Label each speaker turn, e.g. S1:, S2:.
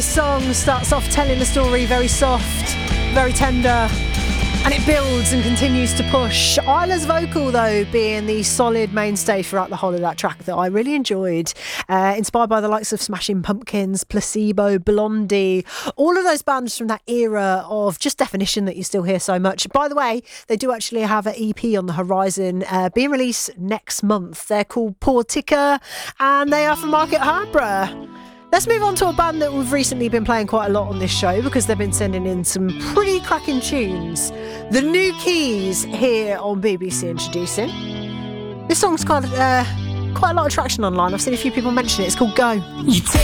S1: Song starts off telling the story very soft, very tender, and it builds and continues to push. Isla's vocal, though, being the solid mainstay throughout the whole of that track that I really enjoyed. Inspired by the likes of Smashing Pumpkins, Placebo, Blondie, all of those bands from that era of just definition that you still hear so much. By the way, they do actually have an EP on the horizon being released next month. They're called Portica, and they are from Market Harbour. Let's move on to a band that we've recently been playing quite a lot on this show because they've been sending in some pretty cracking tunes. The New Keys here on BBC Introducing. This song's got quite a lot of traction online. I've seen a few people mention it. It's called Go.